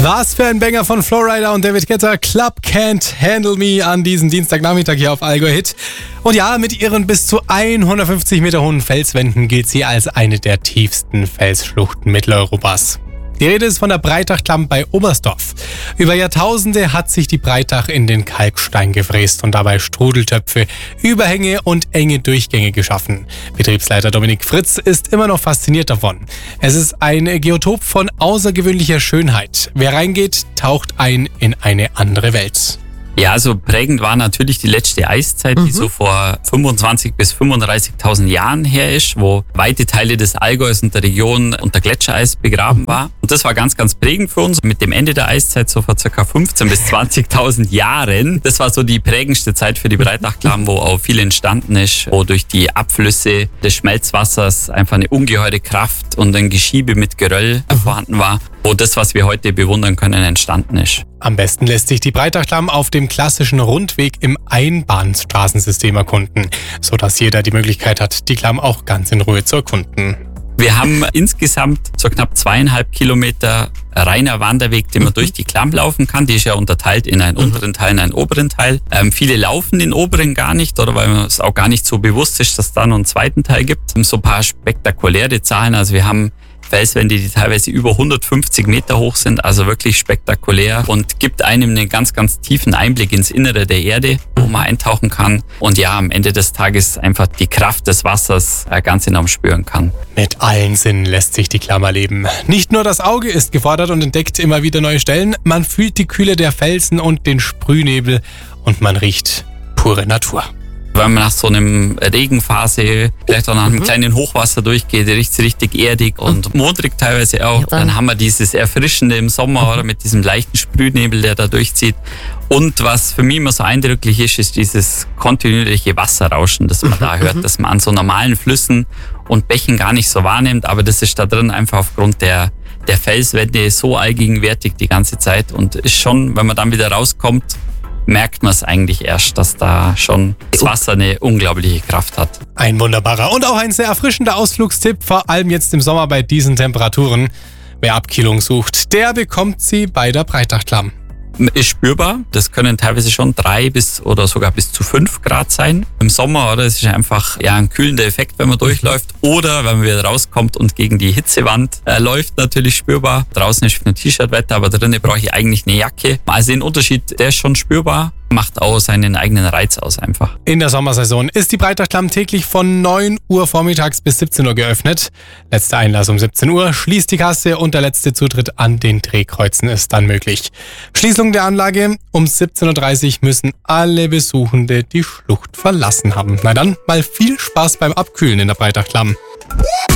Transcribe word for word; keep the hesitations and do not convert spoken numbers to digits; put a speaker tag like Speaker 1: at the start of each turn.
Speaker 1: Was für ein Banger von Flowrider und David Guetta. Club Can't Handle Me an diesem Dienstagnachmittag hier auf Allgäu Hit. Und ja, mit ihren bis zu hundertfünfzig Meter hohen Felswänden gilt sie als eine der tiefsten Felsschluchten Mitteleuropas. Die Rede ist von der Breitachklamm bei Oberstdorf. Über Jahrtausende hat sich die Breitach in den Kalkstein gefräst und dabei Strudeltöpfe, Überhänge und enge Durchgänge geschaffen. Betriebsleiter Dominik Fritz ist immer noch fasziniert davon. Es ist ein Geotop von außergewöhnlicher Schönheit. Wer reingeht, taucht ein in eine andere Welt.
Speaker 2: Ja, also prägend war natürlich die letzte Eiszeit, die mhm. so vor fünfundzwanzigtausend bis fünfunddreißigtausend Jahren her ist, wo weite Teile des Allgäus und der Region unter Gletschereis begraben mhm. war. Und das war ganz, ganz prägend für uns. Mit dem Ende der Eiszeit, so vor ca. fünfzehntausend bis zwanzigtausend Jahren, das war so die prägendste Zeit für die Breitachklamm, wo auch viel entstanden ist, wo durch die Abflüsse des Schmelzwassers einfach eine ungeheure Kraft und ein Geschiebe mit Geröll mhm. vorhanden war, wo das, was wir heute bewundern können, entstanden ist.
Speaker 1: Am besten lässt sich die Breitachklamm auf dem klassischen Rundweg im Einbahnstraßensystem erkunden, sodass jeder die Möglichkeit hat, die Klamm auch ganz in Ruhe zu erkunden.
Speaker 2: Wir haben insgesamt so knapp zweieinhalb Kilometer reiner Wanderweg, den man mhm. durch die Klamm laufen kann. Die ist ja unterteilt in einen mhm. unteren Teil und einen oberen Teil. Ähm, viele laufen den oberen gar nicht, oder weil es auch gar nicht so bewusst ist, dass es da noch einen zweiten Teil gibt. So ein paar spektakuläre Zahlen. Also wir haben Felswände, die teilweise über hundertfünfzig Meter hoch sind, also wirklich spektakulär und gibt einem einen ganz, ganz tiefen Einblick ins Innere der Erde, wo man eintauchen kann und ja, am Ende des Tages einfach die Kraft des Wassers ganz enorm spüren kann.
Speaker 1: Mit allen Sinnen lässt sich die Klamm erleben. Nicht nur das Auge ist gefordert und entdeckt immer wieder neue Stellen, man fühlt die Kühle der Felsen und den Sprühnebel und man riecht pure Natur.
Speaker 2: Wenn man nach so einem Regenphase, vielleicht auch nach einem mhm. kleinen Hochwasser durchgeht, riecht es richtig erdig und modrig teilweise auch. Ja, dann. dann haben wir dieses Erfrischende im Sommer mhm. oder mit diesem leichten Sprühnebel, der da durchzieht. Und was für mich immer so eindrücklich ist, ist dieses kontinuierliche Wasserrauschen, das man mhm. da hört, das man an so normalen Flüssen und Bächen gar nicht so wahrnimmt. Aber das ist da drin einfach aufgrund der, der Felswände so allgegenwärtig die ganze Zeit und ist schon, wenn man dann wieder rauskommt, merkt man es eigentlich erst, dass da schon das Wasser eine unglaubliche Kraft hat.
Speaker 1: Ein wunderbarer und auch ein sehr erfrischender Ausflugstipp, vor allem jetzt im Sommer bei diesen Temperaturen. Wer Abkühlung sucht, der bekommt sie bei der Breitachklamm.
Speaker 2: Ist spürbar. Das können teilweise schon drei bis oder sogar bis zu fünf Grad sein. Im Sommer, oder? Es ist einfach ja ein kühlender Effekt, wenn man durchläuft. Oder wenn man wieder rauskommt und gegen die Hitzewand äh, läuft, natürlich spürbar. Draußen ist ein T-Shirt-Wetter, aber drinnen brauche ich eigentlich eine Jacke. Also den Unterschied, der ist schon spürbar. Macht auch seinen eigenen Reiz aus einfach.
Speaker 1: In der Sommersaison ist die Breitachklamm täglich von neun Uhr vormittags bis siebzehn Uhr geöffnet. Letzter Einlass um siebzehn Uhr, schließt die Kasse und der letzte Zutritt an den Drehkreuzen ist dann möglich. Schließung der Anlage, um siebzehn Uhr dreißig müssen alle Besuchende die Schlucht verlassen haben. Na dann, mal viel Spaß beim Abkühlen in der Breitachklamm.